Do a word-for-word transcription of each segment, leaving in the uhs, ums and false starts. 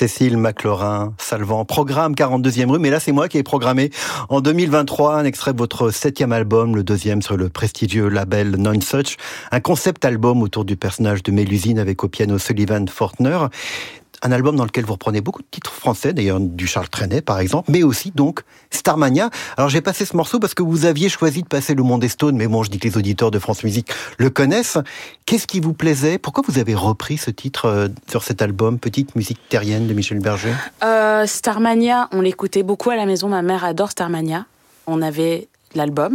Cécile McLorin, Salvant, programme quarante-deuxième rue, mais là c'est moi qui ai programmé en deux mille vingt-trois un extrait de votre septième album, le deuxième sur le prestigieux label Nonesuch, un concept album autour du personnage de Mélusine avec au piano Sullivan Fortner. Un album dans lequel vous reprenez beaucoup de titres français, d'ailleurs du Charles Trenet par exemple, mais aussi donc Starmania. Alors j'ai passé ce morceau parce que vous aviez choisi de passer Le Monde des Stones, mais bon, je dis que les auditeurs de France Musique le connaissent. Qu'est-ce qui vous plaisait ? Pourquoi vous avez repris ce titre euh, sur cet album, Petite musique terrienne de Michel Berger ? euh, Starmania, on l'écoutait beaucoup à la maison. Ma mère adore Starmania. On avait l'album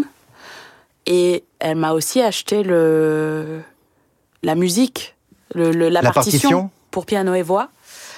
et elle m'a aussi acheté le la musique, le, le la, la partition, partition pour piano et voix.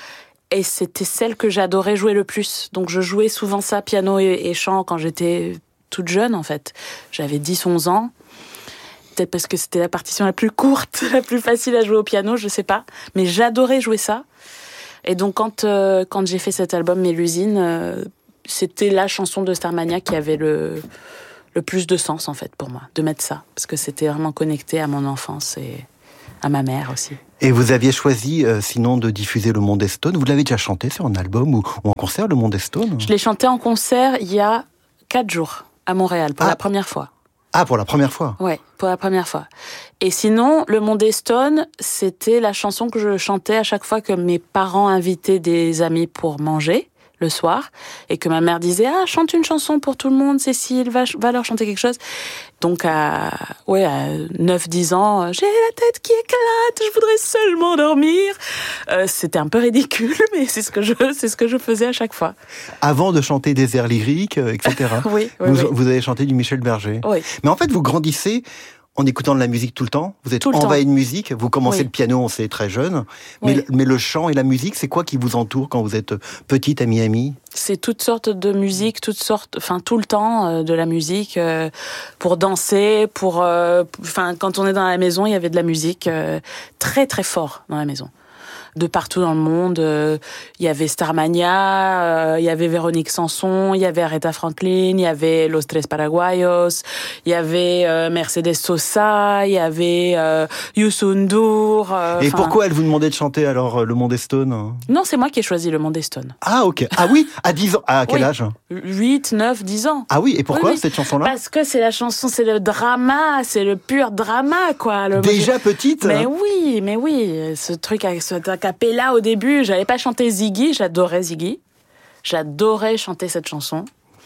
Et c'était celle que j'adorais jouer le plus. Donc je jouais souvent ça, piano et, et chant, quand j'étais toute jeune, en fait. J'avais dix onze ans. Peut-être parce que c'était la partition la plus courte, la plus facile à jouer au piano, je sais pas. Mais j'adorais jouer ça. Et donc quand, euh, quand j'ai fait cet album Mélusine, euh, c'était la chanson de Starmania qui avait le, le plus de sens, en fait, pour moi, de mettre ça. Parce que c'était vraiment connecté à mon enfance et à ma mère aussi. Et vous aviez choisi, euh, sinon, de diffuser Le Monde des Stones. Vous l'avez déjà chanté sur un album ou, ou en concert, Le Monde des Stones ? Je l'ai chanté en concert il y a quatre jours, à Montréal, pour ah. la première fois. Ah, pour la première fois ? Ouais, pour la première fois. Et sinon, Le Monde des Stones, c'était la chanson que je chantais à chaque fois que mes parents invitaient des amis pour manger le soir, et que ma mère disait « Ah, chante une chanson pour tout le monde, Cécile, va, va leur chanter quelque chose. » Donc, à, ouais, à neuf dix ans, « J'ai la tête qui éclate, je voudrais seulement dormir. » euh, C'était un peu ridicule, mais c'est ce que je, c'est ce que je faisais à chaque fois. Avant de chanter des airs lyriques, et cetera. oui, oui, vous, oui. vous avez chanté du Michel Berger. Oui. Mais en fait, vous grandissez en écoutant de la musique tout le temps. Vous êtes envahi de musique. Vous commencez oui. le piano, on sait, très jeune. Mais, oui. mais le chant et la musique, c'est quoi qui vous entoure quand vous êtes petite à Miami ? C'est toutes sortes de musique, toutes sortes, enfin tout le temps euh, de la musique euh, pour danser, pour, enfin euh, quand on est dans la maison, il y avait de la musique euh, très très fort dans la maison. De partout dans le monde, euh, il y avait Starmania, euh, il y avait Véronique Sanson, il y avait Aretha Franklin, il y avait Los Tres Paraguayos, il y avait euh, Mercedes Sosa, il y avait euh, Youssou N'Dour. Euh, Et pourquoi elle vous demandait de chanter alors Le Monde des Stones ? Non, c'est moi qui ai choisi Le Monde des Stones. Ah ok. Ah oui, à dix ans. À quel oui. âge ? huit, neuf, dix ans. Ah oui, et pourquoi oui, oui. cette chanson-là ? Parce que c'est la chanson, c'est le drama, c'est le pur drama, quoi. Le... Déjà petite ? Mais oui, mais oui, ce truc avec ce acapella au début, j'avais pas chanté Ziggy, j'adorais Ziggy. J'adorais chanter cette chanson.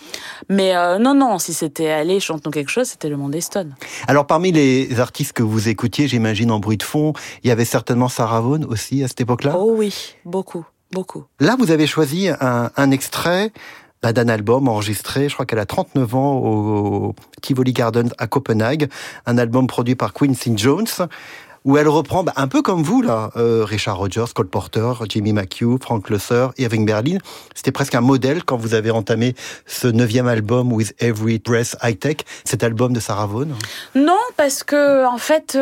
Mais euh, non, non, si c'était aller chante-nous quelque chose, c'était Le Monde des Stones. Alors parmi les artistes que vous écoutiez, j'imagine en bruit de fond, il y avait certainement Sarah Vaughan aussi à cette époque-là ? Oh oui, beaucoup, beaucoup. Là, vous avez choisi un, un extrait d'un album enregistré, je crois qu'elle a trente-neuf ans, au Tivoli Gardens à Copenhague, un album produit par Quincy Jones, où elle reprend, bah, un peu comme vous, là, euh, Richard Rodgers, Cole Porter, Jimmy McHugh, Frank Loesser, Irving Berlin. C'était presque un modèle quand vous avez entamé ce neuvième album, With Every Breath I Take, cet album de Sarah Vaughan. Non, parce que, en fait,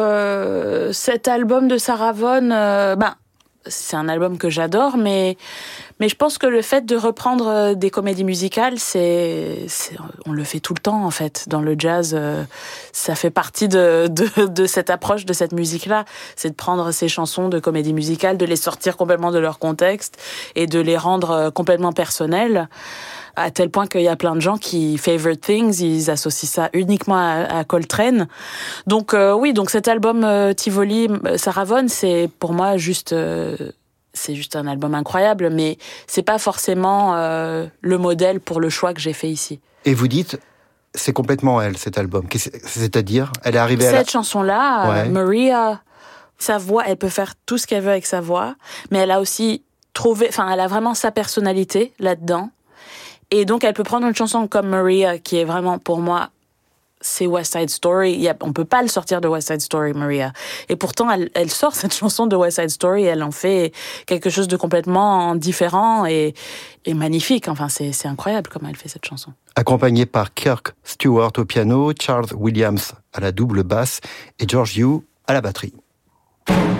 euh, cet album de Sarah Vaughan, euh, ben, c'est un album que j'adore, mais, mais je pense que le fait de reprendre des comédies musicales, c'est, c'est, on le fait tout le temps, en fait. Dans le jazz, euh, ça fait partie de, de, de cette approche, de cette musique-là. C'est de prendre ces chansons de comédie musicale, de les sortir complètement de leur contexte et de les rendre complètement personnelles. À tel point qu'il y a plein de gens qui Favorite Things, ils associent ça uniquement à, à Coltrane. Donc euh, oui, donc cet album euh, Tivoli, Sarah Vaughan, c'est pour moi juste, euh, c'est juste un album incroyable, mais c'est pas forcément euh, le modèle pour le choix que j'ai fait ici. Et vous dites, c'est complètement elle, cet album. C'est-à-dire, elle est arrivée cette à la... Cette chanson-là, ouais. euh, Maria, sa voix, elle peut faire tout ce qu'elle veut avec sa voix, mais elle a aussi trouvé, enfin, elle a vraiment sa personnalité là-dedans. Et donc, elle peut prendre une chanson comme Maria, qui est vraiment, pour moi, c'est West Side Story. Il y a, on peut pas le sortir de West Side Story, Maria. Et pourtant, elle, elle sort cette chanson de West Side Story, et elle en fait quelque chose de complètement différent et, et magnifique. Enfin, c'est, c'est incroyable comment elle fait cette chanson. Accompagnée par Kirk Stewart au piano, Charles Williams à la double basse et George Hughes à la batterie.